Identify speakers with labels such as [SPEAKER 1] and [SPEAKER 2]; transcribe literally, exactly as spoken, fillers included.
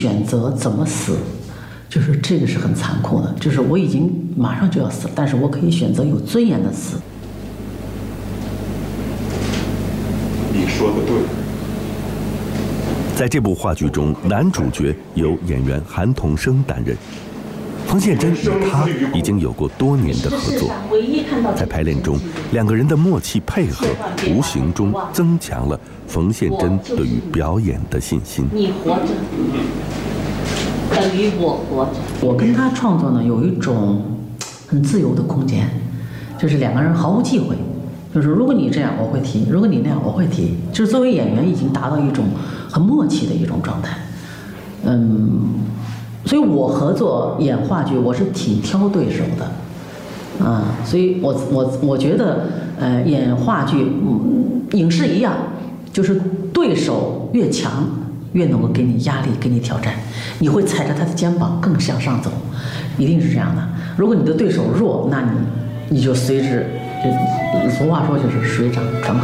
[SPEAKER 1] 选择怎么死，就是这个是很残酷的，就是我已经马上就要死了，但是我可以选择有尊严的死。
[SPEAKER 2] 你说的对。
[SPEAKER 3] 在这部话剧中，男主角由演员韩童生担任。冯宪珍与他已经有过多年的合作，在排练中，两个人的默契配合，无形中增强了冯宪珍对于表演的信心。
[SPEAKER 4] 你活着，等于我活着。
[SPEAKER 1] 我跟他创作呢，有一种很自由的空间，就是两个人毫无忌讳，就是如果你这样我会提，如果你那样我会提，就是作为演员已经达到一种很默契的一种状态。嗯。所以我合作演话剧，我是挺挑对手的，啊，所以我我我觉得，呃，演话剧，嗯，影视一样，就是对手越强，越能够给你压力，给你挑战，你会踩着他的肩膀更向上走，一定是这样的。如果你的对手弱，那你你就随之，俗话说就是水涨船高。